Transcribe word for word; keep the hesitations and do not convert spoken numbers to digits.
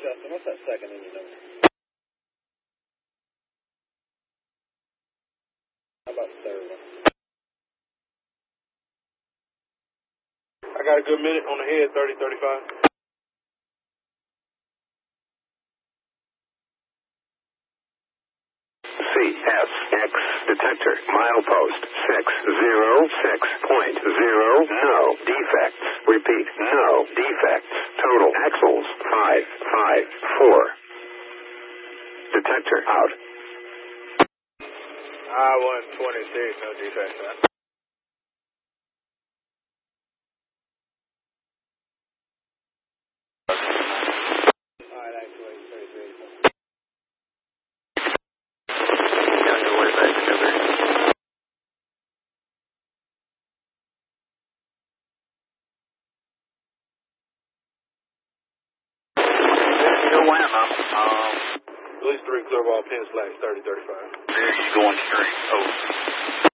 Justin, what's that second in your number? How about the third one? I got a good minute on the head, thirty, thirty-five. C S X detector, milepost six zero six point zero, no defects. Repeat, no defects. Total axles five five four. Detector out. I one twenty-six, no defects, man. Alright, actually, thirty-three. Yeah, no way back together. Still wham up. Um, At least three clear ball pin slacks, thirty, thirty-five. there you going straight. Oh.